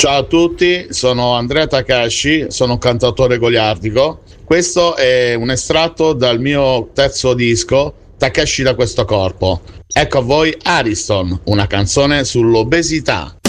Ciao a tutti, sono Andrea Takashi, sono un cantautore goliardico. Questo è un estratto dal mio terzo disco, Takashi da questo corpo. Ecco a voi Ariston, una canzone sull'obesità.